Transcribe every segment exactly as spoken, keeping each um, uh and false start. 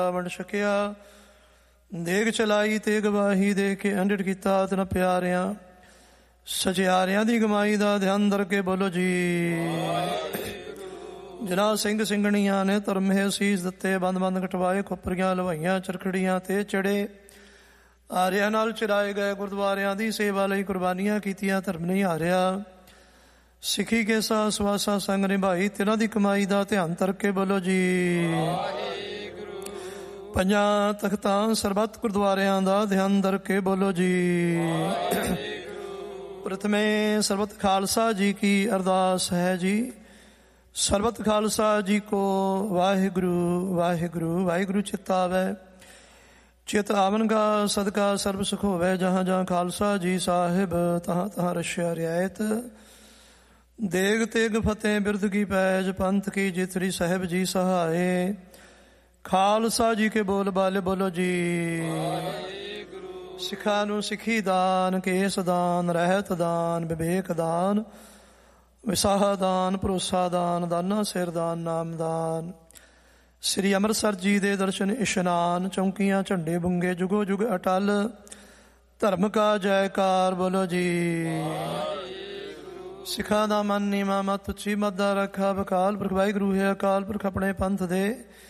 ਵੰਡ ਛਕਿਆ। ਦੇਗ ਚਲਾਈ ਤੇ ਗਵਾਹੀ ਦੇ ਕੇ ਅੰਡਿਟ ਕੀਤਾ ਤਿਨ ਪਿਆਰਿਆਂ। ਸਚਿਆਰਿਆਂ ਦੀ ਕਮਾਈ ਦਾ ਧਿਆਨ ਧਰ ਕੇ ਬੋਲੋ ਜੀ। ਜਿਨ੍ਹਾਂ ਸਿੰਘ ਸਿੰਘਣੀਆਂ ਨੇ ਧਰਮੇ ਅਸੀਸ ਦਿੱਤੇ, ਬੰਦ ਬੰਦ ਕਟਵਾਏ, ਖੋਪਰੀਆਂ ਲਵਾਈਆਂ, ਚਰਖੜੀਆਂ ਤੇ ਚੜੇ, ਆਰਿਆਂ ਨਾਲ ਚਰਾਏ ਗਏ ਗੁਰਦੁਆਰਿਆਂ ਦੀ ਸੇਵਾ ਲਈ ਕੁਰਬਾਨੀਆਂ ਕੀਤੀਆਂ, ਧਰਮ ਨਹੀਂ ਹਾਰਿਆ। ਸਿੱਖੀ ਕੇ ਸਾ ਸਵਾਸਾ ਸੰਗ ਨਿਭਾਈ, ਤਿਨਾਂ ਦੀ ਕਮਾਈ ਦਾ ਧਿਆਨ ਧਰ ਕੇ ਬੋਲੋ ਜੀ। ਪੰਜਾਂ ਤਖਤਾਂ ਸਰਬੱਤ ਗੁਰਦੁਆਰਿਆਂ ਦਾ ਧਿਆਨ ਧਰ ਕੇ ਬੋਲੋ ਜੀ। ਪ੍ਰਥਮੇ ਸਰਬੱਤ ਖਾਲਸਾ ਜੀ ਕੀ ਅਰਦਾਸ ਹੈ ਜੀ। ਸਰਬੱਤ ਖਾਲਸਾ ਜੀ ਕੋ ਵਾਹਿਗੁਰੂ ਵਾਹਿਗੁਰੂ ਵਾਹਿਗੁਰੂ ਚਿਤ ਆਵੈ। ਚਿਤ ਆਵਨਗਾ ਸਦਕਾ ਸਰਬ ਸੁਖ ਹੋਵੈ। ਜਹਾਂ ਜਹਾਂ ਖਾਲਸਾ ਜੀ ਸਾਹਿਬ, ਤਹਾਂ ਤਹਾਂ ਰਸ਼ਿਆ ਰਿਆਇਤ। ਦੇਗ ਤੇਗ ਫਤਿਹ ਬਿਰਦ ਕੀ ਪੈਜ, ਪੰਥ ਕੀ ਜਿਤਰੀ ਸਾਹਿਬ ਜੀ ਸਹਾਏ। ਖਾਲਸਾ ਜੀ ਕੇ ਬੋਲ ਬਾਲੇ ਬੋਲੋ ਜੀ। ਸਿੱਖਾਂ ਨੂੰ ਸਿੱਖੀ ਦਾਨ, ਕੇਸ ਦਾਨ, ਰਹਿਤ ਦਾਨ, ਵਿਵੇਕ ਦਾਨ, ਵਿਸਾਹ ਦਾਨ, ਭਰੋਸਾ ਦਾਨ, ਦਾਨਾ ਸਿਰ ਦਾਨ, ਨਾਮ ਦਾਨ। ਸ੍ਰੀ ਅੰਮ੍ਰਿਤਸਰ ਜੀ ਦੇ ਦਰਸ਼ਨ ਇਸ਼ਨਾਨ, ਚੌਂਕੀਆਂ ਝੰਡੇ ਬੁੰਗੇ, ਜੁਗੋ ਜੁਗ ਅਟਲ, ਧਰਮ ਕਾ ਜੈਕਾਰ ਬੋਲੋ ਜੀ। ਸਿੱਖਾਂ ਦਾ ਮਨ ਨੀਵਾਂ ਮਤ ਉੱਚੀ ਮਤ ਦਾ ਰੱਖਾ। ਅਕਾਲ ਪੁਰਖ ਵਾਹਿਗੁਰੂ ਹੈ ਅਕਾਲ ਪੁਰਖ ਆਪਣੇ ਪੰਥ ਦੇ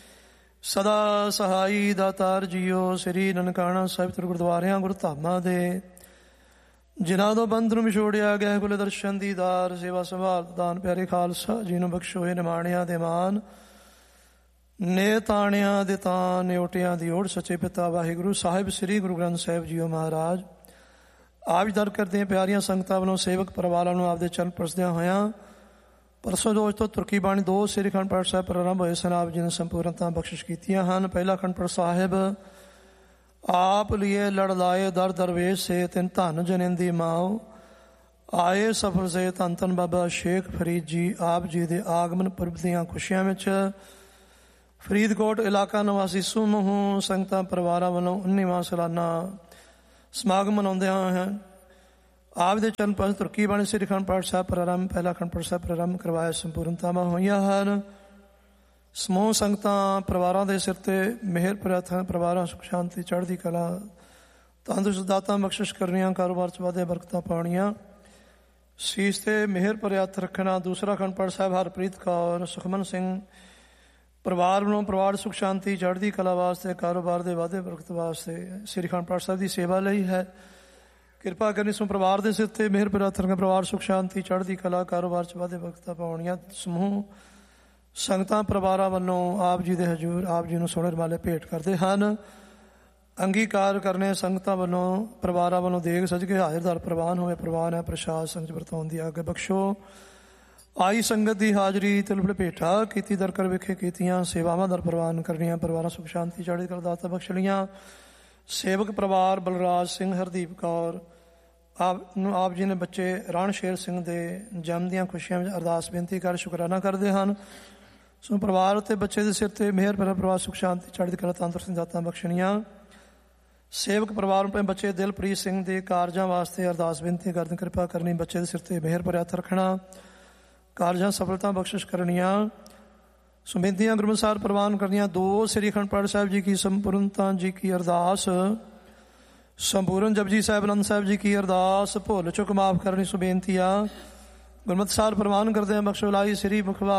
ਸਦਾ ਸਹਾਈ ਦਾਤਾਰ ਜੀਓ। ਸ੍ਰੀ ਨਨਕਾਣਾ ਸਾਹਿਬ ਗੁਰਦੁਆਰਿਆਂ ਗੁਰਧਾਮਾਂ ਦੇ ਜਿਨ੍ਹਾਂ ਤੋਂ ਬੰਧ ਨੂੰ ਵਿਛੋੜਿਆ ਗਿਆ, ਕੁਲ ਦਰਸ਼ਨ ਦੀਦਾਰ, ਸੇਵਾ ਸੰਭਾਲ ਦਾਨ ਪਿਆਰੇ ਖਾਲਸਾ ਜੀ ਨੂੰ ਬਖਸ਼ੋ। ਇਹ ਨਿਮਾਣਿਆਂ ਦੇ ਮਾਨ, ਨੇ ਤਾਣਿਆਂ ਦੇ ਤਾਨ, ਨਿਓਟਿਆਂ ਦੀ ਓੜ, ਸੱਚੇ ਪਿਤਾ ਵਾਹਿਗੁਰੂ ਸਾਹਿਬ ਸ੍ਰੀ ਗੁਰੂ ਗ੍ਰੰਥ ਸਾਹਿਬ ਜੀਓ ਮਹਾਰਾਜ। ਆਪ ਜੀ ਦਰ ਕਰਦੇ ਪਿਆਰੀਆਂ ਸੰਗਤਾਂ ਵੱਲੋਂ ਸੇਵਕ ਪਰਿਵਾਰਾਂ ਨੂੰ ਆਪਦੇ ਚਰਨ ਪਰਸਦਿਆਂ ਹੋਇਆਂ ਪਰਸੋਂ ਰੋਜ਼ ਤੋਂ ਤੁਰਕੀ ਬਾਣੀ ਦੋ ਸ੍ਰੀ ਅਖੰਡ ਪਾਠ ਸਾਹਿਬ ਪ੍ਰਾਰੰਭ ਹੋਏ ਸਨ। ਆਪ ਜੀ ਨੇ ਸੰਪੂਰਨਤਾ ਬਖਸ਼ਿਸ਼ ਕੀਤੀਆਂ ਹਨ। ਪਹਿਲਾ ਅਖੰਡ ਪਾਠ ਸਾਹਿਬ ਆਪ ਲਿਏ ਲੜ ਲਾਏ ਦਰ ਦਰਵੇਸ਼ ਸੇ, ਤਿੰਨ ਧਨ ਜਨਿੰਦੀ ਮਾਓ ਆਏ ਸਫਰ ਸੇ। ਧੰਨ ਧੰਨ ਬਾਬਾ ਸ਼ੇਖ ਫਰੀਦ ਜੀ ਆਪ ਜੀ ਦੇ ਆਗਮਨ ਪੁਰਬ ਦੀਆਂ ਖੁਸ਼ੀਆਂ ਵਿੱਚ ਫਰੀਦਕੋਟ ਇਲਾਕਾ ਨਿਵਾਸੀ ਸਮੂਹ ਸੰਗਤਾਂ ਪਰਿਵਾਰਾਂ ਵੱਲੋਂ ਉੱਨੀਵਾਂ ਸਾਲਾਨਾ ਸਮਾਗਮ ਮਨਾਉਂਦਿਆਂ ਹੋਏ ਹਨ। ਆਪ ਦੇ ਚਰਨ ਪਾਸ ਤੁਰਕੀ ਬਾਣੀ ਸ੍ਰੀ ਅਖੰਡ ਪਾਠ ਸਾਹਿਬ ਪ੍ਰਾਰੰਭ ਪਹਿਲਾ ਅਖੰਡ ਪਾਠ ਸਾਹਿਬ ਪ੍ਰਾਰੰਭ ਕਰਵਾਇਆ ਸੰਪੂਰਨਤਾਵਾਂ ਹੋਈਆਂ ਹਨ। ਸਮੂਹ ਸੰਗਤਾਂ ਪਰਿਵਾਰਾਂ ਦੇ ਸਿਰ ਤੇ ਮਿਹਰ ਪ੍ਰਾਰਥਨਾ, ਪਰਿਵਾਰਾਂ ਸੁਖ ਸ਼ਾਂਤੀ ਚੜ੍ਹਦੀ ਕਲਾ, ਤੰਦਰੁਸਤ ਦਾਤਾਂ ਬਖਸ਼ਿਸ਼ ਕਰਨੀਆਂ, ਕਾਰੋਬਾਰ ਚ ਵਾਧੇ ਬਰਕਤਾਂ ਪਾਉਣੀਆਂ, ਸੀਸ ਤੇ ਮਿਹਰ ਭਰਿਆ ਹੱਥ ਰੱਖਣਾ। ਦੂਸਰਾ ਅਖੰਡ ਪਾਠ ਸਾਹਿਬ ਹਰਪ੍ਰੀਤ ਕੌਰ ਸੁਖਮਨ ਸਿੰਘ ਪਰਿਵਾਰ ਵੱਲੋਂ ਪਰਿਵਾਰ ਸੁਖ ਸ਼ਾਂਤੀ ਚੜ੍ਹਦੀ ਕਲਾ ਵਾਸਤੇ, ਕਾਰੋਬਾਰ ਦੇ ਵਾਧੇ ਬਰਕਤ ਵਾਸਤੇ ਸ੍ਰੀ ਅਖੰਡ ਪਾਠ ਸਾਹਿਬ ਦੀ ਸੇਵਾ ਲਈ ਹੈ। ਕਿਰਪਾ ਕਰਨੀ ਸੋ ਪਰਿਵਾਰ ਦੇ ਸਿਰ ਤੇ ਮਿਹਰ ਭਰਿਆ ਹੱਥ ਰੱਖਣਾ, ਪਰਿਵਾਰ ਸੁਖ ਸ਼ਾਂਤੀ ਚੜ੍ਹਦੀ ਕਲਾ, ਕਾਰੋਬਾਰ ਚ ਵਾਧੇ ਬਰਕਤਾਂ ਪਾਉਣੀਆਂ। ਸਮੂਹ ਸੰਗਤਾਂ ਪਰਿਵਾਰਾਂ ਵੱਲੋਂ ਆਪ ਜੀ ਦੇ ਹਜ਼ੂਰ ਆਪ ਜੀ ਨੂੰ ਸੋਹਣੇ ਰੁਮਾਲੇ ਭੇਟ ਕਰਦੇ ਹਨ। ਅੰਗੀਕਾਰ ਕਰਨੇ ਸੰਗਤਾਂ ਵੱਲੋਂ ਪਰਿਵਾਰਾਂ ਵੱਲੋਂ ਦੇਗ ਸਜ ਕੇ ਹਾਜ਼ਰਦਾਰ ਪ੍ਰਵਾਨ ਹੋਵੇ। ਪ੍ਰਵਾਨ ਹੈ ਪ੍ਰਸ਼ਾਦ ਸੰਗਤ ਵਰਤਾਉਣ ਦੀ ਆਗੇ ਬਖਸ਼ੋ। ਆਈ ਸੰਗਤ ਦੀ ਹਾਜ਼ਰੀ ਤਿਲਫੜ ਭੇਟਾ ਕੀਤੀ ਦਰ ਕਰ ਵਿਖੇ ਕੀਤੀਆਂ ਸੇਵਾਵਾਂ ਦਰ ਪ੍ਰਵਾਨ ਕਰਨੀਆਂ। ਪਰਿਵਾਰਾਂ ਸੁਖ ਸ਼ਾਂਤੀ ਚੜ੍ਹਦੀ ਕਲਾ ਦਾਤਾ ਬਖਸ਼ਲੀਆਂ। ਸੇਵਕ ਪਰਿਵਾਰ ਬਲਰਾਜ ਸਿੰਘ, ਹਰਦੀਪ ਕੌਰ ਆਪ ਨੂੰ ਆਪ ਜੀ ਨੇ ਬੱਚੇ ਰਣ ਸ਼ੇਰ ਸਿੰਘ ਦੇ ਜਨਮ ਦੀਆਂ ਖੁਸ਼ੀਆਂ ਵਿੱਚ ਅਰਦਾਸ ਬੇਨਤੀ ਕਰ ਸ਼ੁਕਰਾਨਾ ਕਰਦੇ ਹਨ। ਸੋ ਪਰਿਵਾਰ ਅਤੇ ਬੱਚੇ ਦੇ ਸਿਰ ਤੇ ਮਿਹਰ ਭਰਿਆ ਪਰਿਵਾਰ ਸੁਖ ਸ਼ਾਂਤੀ ਚੜ੍ਹਦੀ ਕਲਾ ਤੰਦਰੁਸਤੀ ਦਾਤਾਂ ਬਖਸ਼ਣੀਆਂ। ਸੇਵਕ ਪਰਿਵਾਰ ਨੂੰ ਬੱਚੇ ਦਿਲਪ੍ਰੀਤ ਸਿੰਘ ਦੇ ਕਾਰਜਾਂ ਵਾਸਤੇ ਅਰਦਾਸ ਬੇਨਤੀ ਕਰਦੇ ਕਿਰਪਾ ਕਰਨੀ, ਬੱਚੇ ਦੇ ਸਿਰ ਤੇ ਮਿਹਰ ਭਰਿਆ ਹੱਥ ਰੱਖਣਾ, ਕਾਰਜਾਂ ਸਫਲਤਾ ਬਖਸ਼ਿਸ਼ ਕਰਨੀਆਂ। ਸੋ ਬੇਨਤੀਆਂ ਗੁਰੂ ਅਨੁਸਾਰ ਪ੍ਰਵਾਨ ਕਰਨੀਆਂ। ਦੋ ਸ੍ਰੀ ਅਖੰਡ ਪਾਠ ਸਾਹਿਬ ਜੀ ਕੀ ਸੰਪੂਰਨਤਾ ਜੀ ਕੀ ਅਰਦਾਸ, ਸੰਪੂਰਨ ਜਪਜੀ ਸਾਹਿਬ ਆਨੰਦ ਸਾਹਿਬ ਜੀ ਕੀ ਅਰਦਾਸ, ਭੁੱਲ ਚੁੱਕ ਮਾਫ ਕਰਨੀ। ਸੋ ਬੇਨਤੀ ਆ ਗੁਰਮਤਿ ਸਾਰ ਪ੍ਰਵਾਨ ਕਰਦੇ ਹਾਂ। ਬਖਸ਼ੋ ਲਾਈ ਸ੍ਰੀ ਮੁਖਵਾ